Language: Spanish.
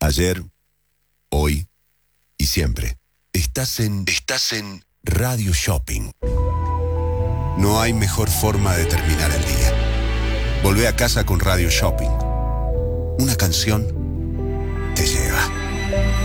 Ayer, hoy y siempre. Estás en Radio Shopping. No hay mejor forma de terminar el día. Volvé a casa con Radio Shopping. Una canción